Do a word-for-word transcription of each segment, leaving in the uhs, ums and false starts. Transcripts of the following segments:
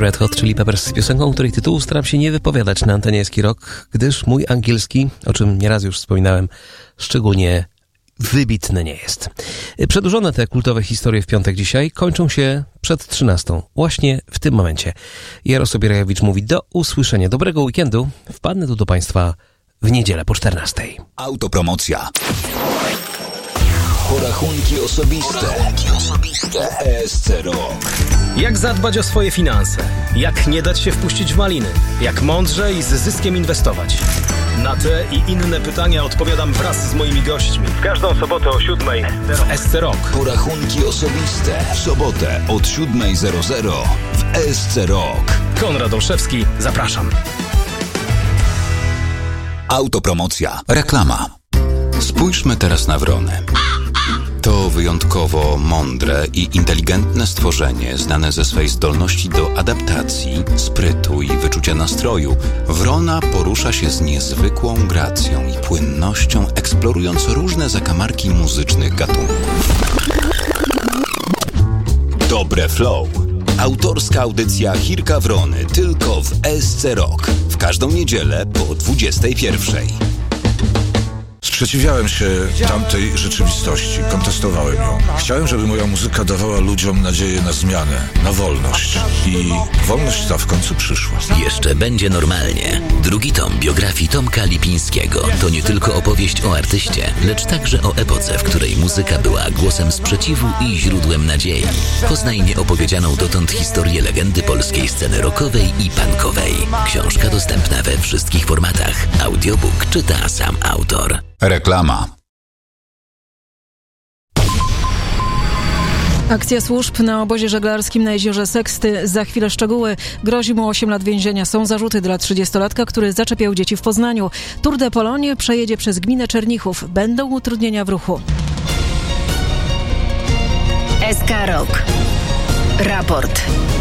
Red Hot Chili Peppers z piosenką, której tytułu staram się nie wypowiadać na antenie Eski Rock, gdyż mój angielski, o czym nieraz już wspominałem, szczególnie wybitny nie jest. Przedłużone te kultowe historie w piątek dzisiaj kończą się przed trzynastą. Właśnie w tym momencie. Jarosław Bierajewicz mówi do usłyszenia. Dobrego weekendu. Wpadnę tu do Państwa w niedzielę po czternastej. Autopromocja. Porachunki osobiste. Porachunki osobiste. E S C Rock. Jak zadbać o swoje finanse? Jak nie dać się wpuścić w maliny? Jak mądrze i z zyskiem inwestować? Na te i inne pytania odpowiadam wraz z moimi gośćmi. W każdą sobotę o siódmej w E S C Rock. Porachunki osobiste. W sobotę od siódmej zero zero w E S C Rock. Konrad Olszewski, zapraszam. Autopromocja. Reklama. Spójrzmy teraz na wronę. To wyjątkowo mądre i inteligentne stworzenie, znane ze swej zdolności do adaptacji, sprytu i wyczucia nastroju. Wrona porusza się z niezwykłą gracją i płynnością, eksplorując różne zakamarki muzycznych gatunków. Dobre flow. Autorska audycja Chirka Wrony tylko w E S C Rock. W każdą niedzielę po dwudziestej pierwszej. Sprzeciwiałem się tamtej rzeczywistości, kontestowałem ją. Chciałem, żeby moja muzyka dawała ludziom nadzieję na zmianę, na wolność. I wolność ta w końcu przyszła. Jeszcze będzie normalnie. Drugi tom biografii Tomka Lipińskiego to nie tylko opowieść o artyście, lecz także o epoce, w której muzyka była głosem sprzeciwu i źródłem nadziei. Poznaj nieopowiedzianą dotąd historię legendy polskiej sceny rockowej i punkowej. Książka dostępna we wszystkich formatach. Audiobook czyta sam autor. Reklama. Akcja służb na obozie żeglarskim na jeziorze Seksty. Za chwilę szczegóły. Grozi mu osiem lat więzienia. Są zarzuty dla trzydziestolatka, który zaczepiał dzieci w Poznaniu. Tour de Pologne przejedzie przez gminę Czernichów. Będą utrudnienia w ruchu. S K Rock. Raport.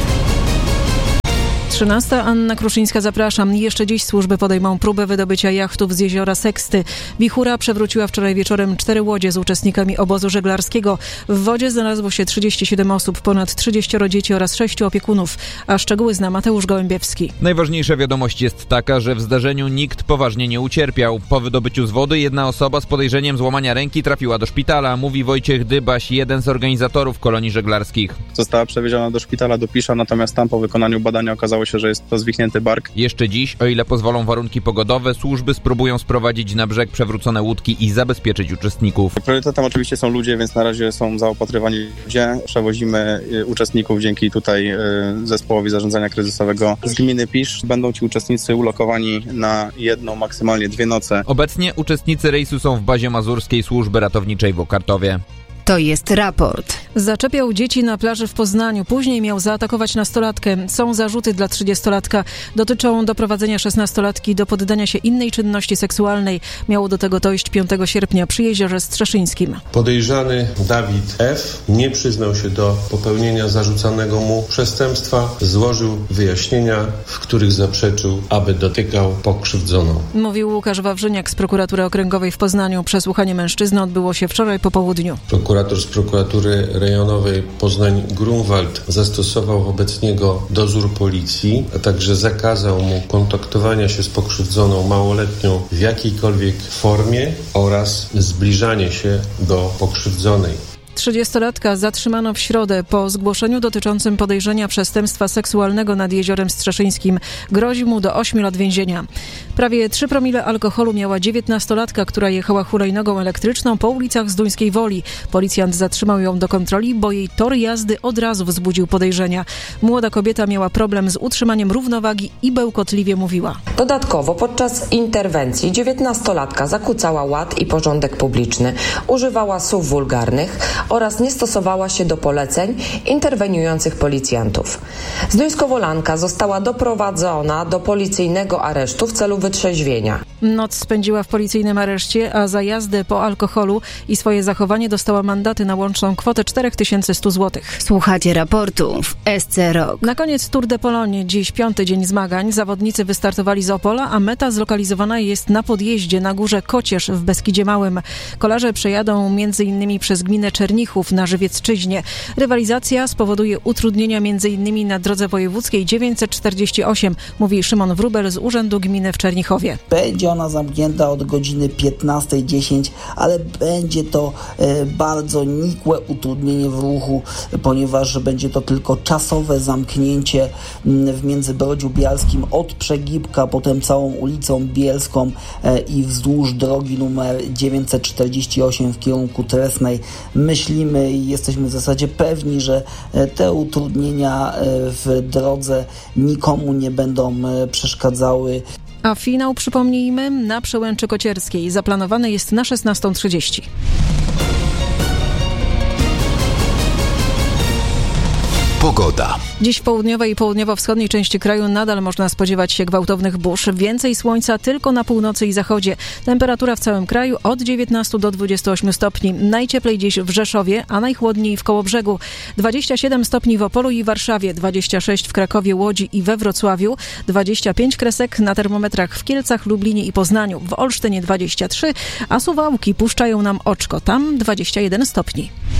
trzynasta. Anna Kruszyńska, zapraszam. Jeszcze dziś służby podejmą próbę wydobycia jachtów z jeziora Seksty. Wichura przewróciła wczoraj wieczorem cztery łodzie z uczestnikami obozu żeglarskiego. W wodzie znalazło się trzydzieści siedem osób, ponad trzydzieści dzieci oraz sześciu opiekunów. A szczegóły zna Mateusz Gołębiewski. Najważniejsza wiadomość jest taka, że w zdarzeniu nikt poważnie nie ucierpiał. Po wydobyciu z wody jedna osoba z podejrzeniem złamania ręki trafiła do szpitala, mówi Wojciech Dybaś, jeden z organizatorów kolonii żeglarskich. Została przewieziona do szpitala do Pisza, natomiast tam po wykonaniu badania okazało się, że jest to zwichnięty bark. Jeszcze dziś, o ile pozwolą warunki pogodowe, służby spróbują sprowadzić na brzeg przewrócone łódki i zabezpieczyć uczestników. Priorytetem oczywiście są ludzie, więc na razie są zaopatrywani ludzie. Przewozimy uczestników dzięki tutaj zespołowi zarządzania kryzysowego z gminy Pisz. Będą ci uczestnicy ulokowani na jedną, maksymalnie dwie noce. Obecnie uczestnicy rejsu są w bazie mazurskiej służby ratowniczej w Okartowie. To jest raport. Zaczepiał dzieci na plaży w Poznaniu. Później miał zaatakować nastolatkę. Są zarzuty dla trzydziestolatka. Dotyczą doprowadzenia szesnastolatki do poddania się innej czynności seksualnej. Miało do tego dojść piątego sierpnia przy jeziorze Strzeszyńskim. Podejrzany Dawid F. nie przyznał się do popełnienia zarzucanego mu przestępstwa. Złożył wyjaśnienia, w których zaprzeczył, aby dotykał pokrzywdzoną. Mówił Łukasz Wawrzyniak z prokuratury okręgowej w Poznaniu. Przesłuchanie mężczyzny odbyło się wczoraj po południu. Prokurator z prokuratury rejonowej Poznań-Grunwald zastosował wobec niego dozór policji, a także zakazał mu kontaktowania się z pokrzywdzoną małoletnią w jakiejkolwiek formie oraz zbliżanie się do pokrzywdzonej. trzydziestolatka zatrzymano w środę po zgłoszeniu dotyczącym podejrzenia przestępstwa seksualnego nad jeziorem Strzeszyńskim. Grozi mu do ośmiu lat więzienia. Prawie trzy promile alkoholu miała dziewiętnastolatka, która jechała hulajnogą elektryczną po ulicach Zduńskiej Woli. Policjant zatrzymał ją do kontroli, bo jej tor jazdy od razu wzbudził podejrzenia. Młoda kobieta miała problem z utrzymaniem równowagi i bełkotliwie mówiła. Dodatkowo podczas interwencji dziewiętnastolatka zakłócała ład i porządek publiczny, używała słów wulgarnych oraz nie stosowała się do poleceń interweniujących policjantów. Zduńskowolanka została doprowadzona do policyjnego aresztu w celu wytrzeźwienia. Noc spędziła w policyjnym areszcie, a za jazdę po alkoholu i swoje zachowanie dostała mandaty na łączną kwotę cztery tysiące sto złotych. Słuchacie raportu w S C Rock. Na koniec Tour de Pologne, dziś piąty dzień zmagań. Zawodnicy wystartowali z Opola, a meta zlokalizowana jest na podjeździe na górze Kocierz w Beskidzie Małym. Kolarze przejadą między innymi przez gminę Czernichów na Żywiecczyźnie. Rywalizacja spowoduje utrudnienia między innymi na drodze wojewódzkiej dziewięćset czterdzieści osiem, mówi Szymon Wróbel z Urzędu Gminy w Czernichowie. Będzie ona zamknięta od godziny piętnasta dziesięć, ale będzie to e, bardzo nikłe utrudnienie w ruchu, ponieważ będzie to tylko czasowe zamknięcie w Międzybrodziu Bialskim od Przegibka, potem całą ulicą Bielską e, i wzdłuż drogi numer dziewięćset czterdzieści osiem w kierunku Tresnej. Myślimy i jesteśmy w zasadzie pewni, że te utrudnienia w drodze nikomu nie będą przeszkadzały. A finał, przypomnijmy, na Przełęczy Kocierskiej zaplanowany jest na szesnastą trzydzieści. Pogoda. Dziś w południowej i południowo-wschodniej części kraju nadal można spodziewać się gwałtownych burz. Więcej słońca tylko na północy i zachodzie. Temperatura w całym kraju od dziewiętnastu do dwudziestu ośmiu stopni. Najcieplej dziś w Rzeszowie, a najchłodniej w Kołobrzegu. dwadzieścia siedem stopni w Opolu i Warszawie, dwadzieścia sześć w Krakowie, Łodzi i we Wrocławiu, dwadzieścia pięć kresek na termometrach w Kielcach, Lublinie i Poznaniu. W Olsztynie dwadzieścia trzy, a Suwałki puszczają nam oczko. Tam dwadzieścia jeden stopni.